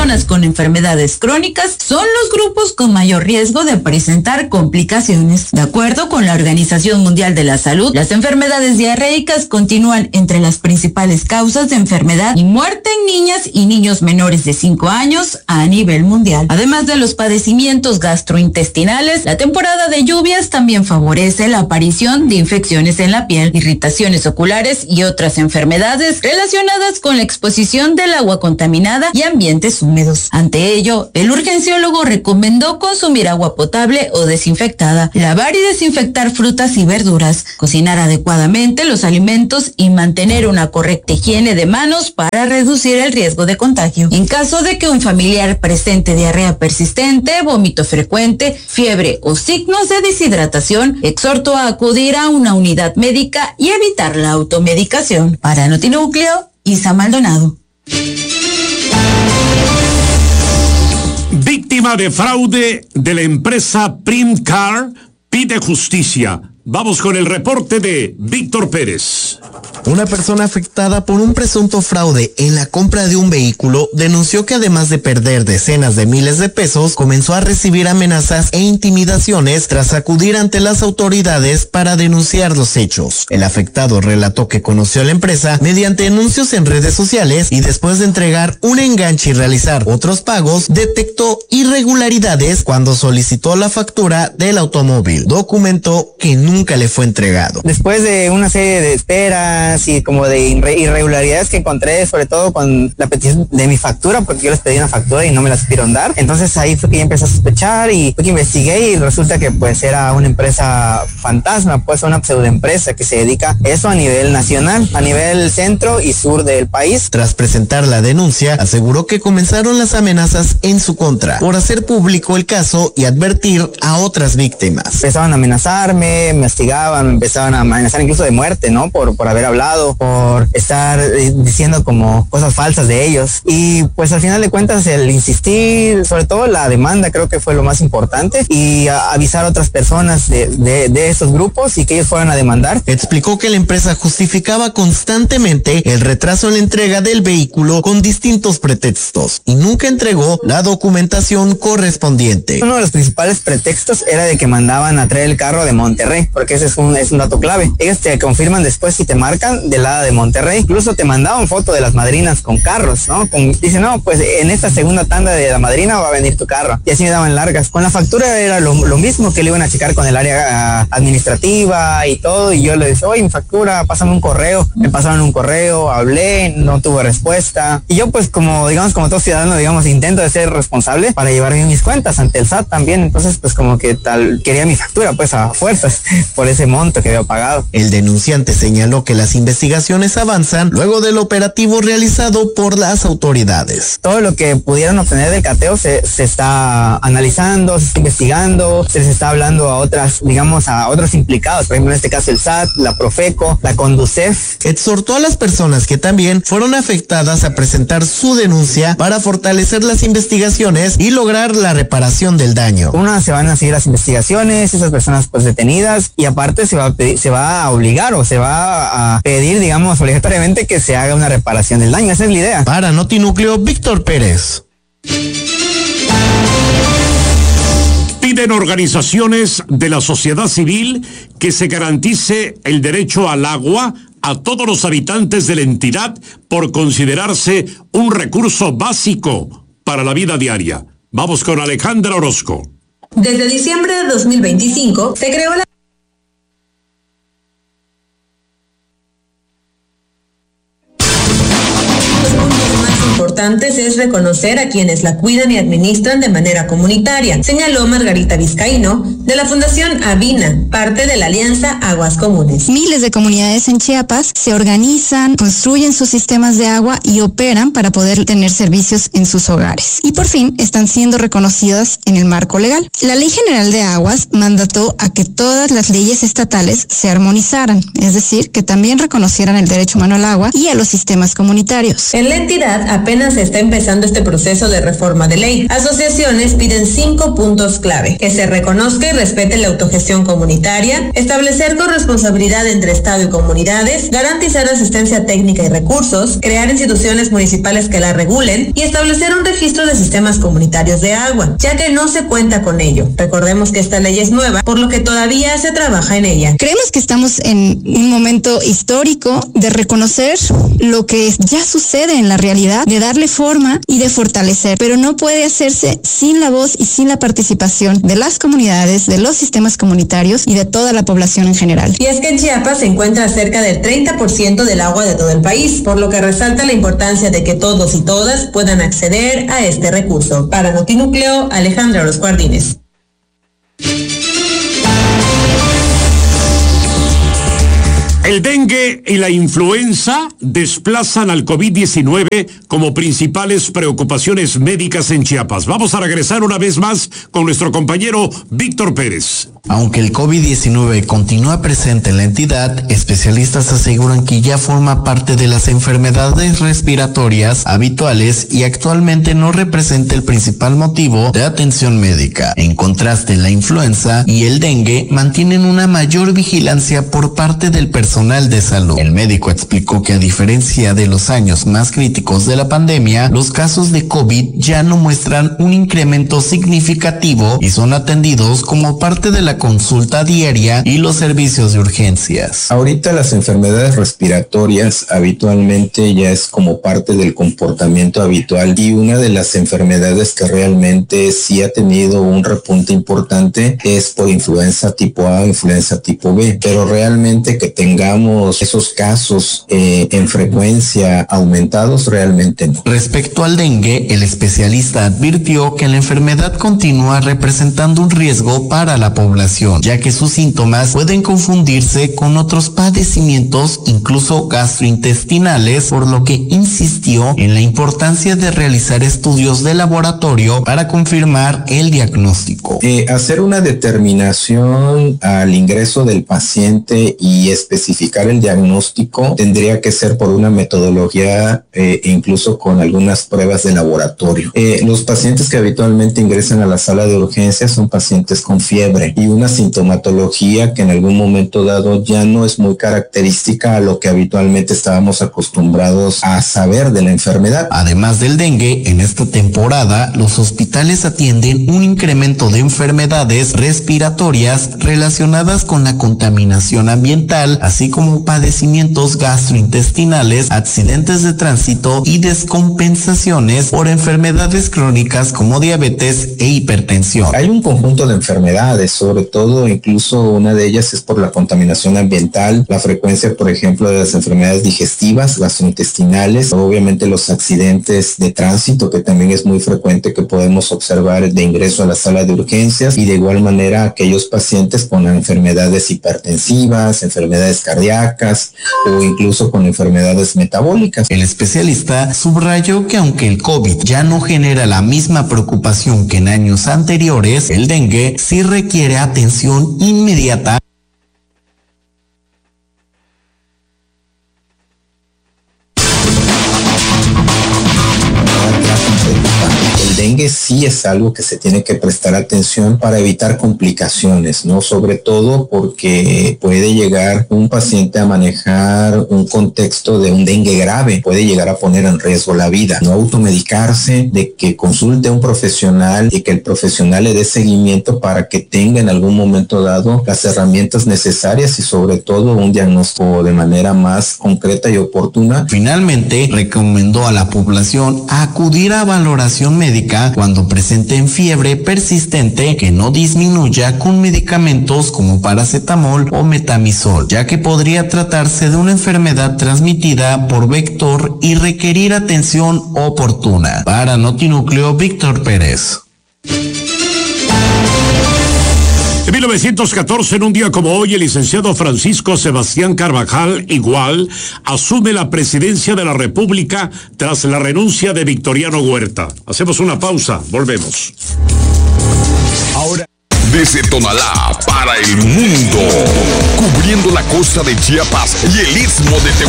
personas con enfermedades crónicas son los grupos con mayor riesgo de presentar complicaciones. De acuerdo con la Organización Mundial de la Salud, las enfermedades diarreicas continúan entre las principales causas de enfermedad y muerte en niñas y niños menores de 5 años a nivel mundial. Además de los padecimientos gastrointestinales, la temporada de lluvias también favorece la aparición de infecciones en la piel, irritaciones oculares y otras enfermedades relacionadas con la exposición del agua contaminada y ambientes húmedos. Ante ello, el urgenciólogo recomendó consumir agua potable o desinfectada, lavar y desinfectar frutas y verduras, cocinar adecuadamente los alimentos y mantener una correcta higiene de manos para reducir el riesgo de contagio. En caso de que un familiar presente diarrea persistente, vómito frecuente, fiebre o signos de deshidratación, exhorto a acudir a una unidad médica y evitar la automedicación. Para Notinúcleo, Isa Maldonado. Víctima de fraude de la empresa Primcar pide justicia. Vamos con el reporte de Víctor Pérez. Una persona afectada por un presunto fraude en la compra de un vehículo denunció que además de perder decenas de miles de pesos, comenzó a recibir amenazas e intimidaciones tras acudir ante las autoridades para denunciar los hechos. El afectado relató que conoció a la empresa mediante anuncios en redes sociales y después de entregar un enganche y realizar otros pagos, detectó irregularidades cuando solicitó la factura del automóvil. Documentó que nunca le fue entregado. Después de una serie de esperas y como de irregularidades que encontré, sobre todo con la petición de mi factura, porque yo les pedí una factura y no me la supieron dar. Entonces ahí fue que ya empecé a sospechar y fue que investigué y resulta que pues era una empresa fantasma, pues una pseudoempresa que se dedica a eso a nivel nacional, a nivel centro y sur del país. Tras presentar la denuncia, aseguró que comenzaron las amenazas en su contra por hacer público el caso y advertir a otras víctimas. Empezaban a amenazarme, me hostigaban, me empezaban a amenazar incluso de muerte, ¿no? Por haber hablado, por estar diciendo como cosas falsas de ellos. Y pues al final de cuentas el insistir, sobre todo la demanda, creo que fue lo más importante, y avisar a otras personas de estos grupos y que ellos fueran a demandar. Explicó que la empresa justificaba constantemente el retraso en la entrega del vehículo con distintos pretextos y nunca entregó la documentación correspondiente. Uno de los principales pretextos era de que mandaban a traer el carro de Monterrey, porque ese es un dato clave. Ellos te confirman después si te marcan del lado de Monterrey. Incluso te mandaban foto de las madrinas con carros, ¿no? Dicen, no, pues en esta segunda tanda de la madrina va a venir tu carro. Y así me daban largas. Con la factura era lo mismo, que le iban a checar con el área administrativa y todo. Y yo le decía, oye, mi factura, pásame un correo. Me pasaron un correo, hablé, no tuve respuesta. Y yo pues como todo ciudadano, intento de ser responsable para llevar bien mis cuentas ante el SAT también. Entonces pues como que quería mi factura pues a fuerzas por ese monto que había pagado. El denunciante señaló que las investigaciones avanzan luego del operativo realizado por las autoridades. Todo lo que pudieron obtener del cateo se está analizando, se está investigando, se les está hablando a otros implicados, por ejemplo en este caso el SAT, la Profeco, la Conducef. Exhortó a las personas que también fueron afectadas a presentar su denuncia para fortalecer las investigaciones y lograr la reparación del daño. Se van a seguir las investigaciones, esas personas pues detenidas, y aparte se va a obligar o se va a pedir, obligatoriamente que se haga una reparación del daño. Esa es la idea. Para Notinúcleo, Víctor Pérez. Piden organizaciones de la sociedad civil que se garantice el derecho al agua a todos los habitantes de la entidad por considerarse un recurso básico para la vida diaria. Vamos con Alejandra Orozco. Desde diciembre de 2025 se creó la importantes es reconocer a quienes la cuidan y administran de manera comunitaria, señaló Margarita Vizcaíno de la Fundación Avina, parte de la Alianza Aguas Comunes. Miles de comunidades en Chiapas se organizan, construyen sus sistemas de agua y operan para poder tener servicios en sus hogares. Y por fin están siendo reconocidas en el marco legal. La Ley General de Aguas mandató a que todas las leyes estatales se armonizaran, es decir, que también reconocieran el derecho humano al agua y a los sistemas comunitarios. En la entidad apenas apenas se está empezando este proceso de reforma de ley. Asociaciones piden 5 puntos clave: que se reconozca y respete la autogestión comunitaria, establecer corresponsabilidad entre Estado y comunidades, garantizar asistencia técnica y recursos, crear instituciones municipales que la regulen y establecer un registro de sistemas comunitarios de agua, ya que no se cuenta con ello. Recordemos que esta ley es nueva, por lo que todavía se trabaja en ella. Creemos que estamos en un momento histórico de reconocer lo que ya sucede en la realidad, de darle forma y de fortalecer, pero no puede hacerse sin la voz y sin la participación de las comunidades, de los sistemas comunitarios y de toda la población en general. Y es que en Chiapas se encuentra cerca del 30% del agua de todo el país, por lo que resalta la importancia de que todos y todas puedan acceder a este recurso. Para Notinúcleo, Alejandra Orozco Ardínez. El dengue y la influenza desplazan al COVID-19 como principales preocupaciones médicas en Chiapas. Vamos a regresar una vez más con nuestro compañero Víctor Pérez. Aunque el COVID-19 continúa presente en la entidad, especialistas aseguran que ya forma parte de las enfermedades respiratorias habituales y actualmente no representa el principal motivo de atención médica. En contraste, la influenza y el dengue mantienen una mayor vigilancia por parte del personal de salud. El médico explicó que a diferencia de los años más críticos de la pandemia, los casos de COVID ya no muestran un incremento significativo y son atendidos como parte de la consulta diaria y los servicios de urgencias. Ahorita las enfermedades respiratorias habitualmente ya es como parte del comportamiento habitual, y una de las enfermedades que realmente sí ha tenido un repunte importante es por influenza tipo A o influenza tipo B, pero realmente que tengamos esos casos en frecuencia aumentados, realmente no. Respecto al dengue, el especialista advirtió que la enfermedad continúa representando un riesgo para la población, ya que sus síntomas pueden confundirse con otros padecimientos, incluso gastrointestinales, por lo que insistió en la importancia de realizar estudios de laboratorio para confirmar el diagnóstico. Hacer una determinación al ingreso del paciente y especificar el diagnóstico tendría que ser por una metodología incluso con algunas pruebas de laboratorio. Los pacientes que habitualmente ingresan a la sala de urgencias son pacientes con fiebre y una sintomatología que en algún momento dado ya no es muy característica a lo que habitualmente estábamos acostumbrados a saber de la enfermedad. Además del dengue, en esta temporada los hospitales atienden un incremento de enfermedades respiratorias relacionadas con la contaminación ambiental, así como padecimientos gastrointestinales, accidentes de tránsito y descompensaciones por enfermedades crónicas como diabetes e hipertensión. Hay un conjunto de enfermedades, sobre todo incluso una de ellas es por la contaminación ambiental, la frecuencia, por ejemplo, de las enfermedades digestivas, gastrointestinales, obviamente los accidentes de tránsito, que también es muy frecuente que podemos observar de ingreso a la sala de urgencias, y de igual manera aquellos pacientes con enfermedades hipertensivas, enfermedades cardíacas o incluso con enfermedades metabólicas. El especialista subrayó que aunque el COVID ya no genera la misma preocupación que en años anteriores, el dengue sí requiere atención inmediata. Dengue sí es algo que se tiene que prestar atención para evitar complicaciones, ¿no? Sobre todo porque puede llegar un paciente a manejar un contexto de un dengue grave, puede llegar a poner en riesgo la vida. No automedicarse, de que consulte a un profesional y que el profesional le dé seguimiento para que tenga en algún momento dado las herramientas necesarias y sobre todo un diagnóstico de manera más concreta y oportuna. Finalmente, recomendó a la población acudir a valoración médica cuando presenten fiebre persistente que no disminuya con medicamentos como paracetamol o metamizol, ya que podría tratarse de una enfermedad transmitida por vector y requerir atención oportuna. Para Notinúcleo, Víctor Pérez. En 1914, en un día como hoy, el licenciado Francisco Sebastián Carvajal Igual asume la presidencia de la República tras la renuncia de Victoriano Huerta. Hacemos una pausa, volvemos. Ahora, desde Tonalá para el mundo, cubriendo la costa de Chiapas y el istmo de Tehuantepec.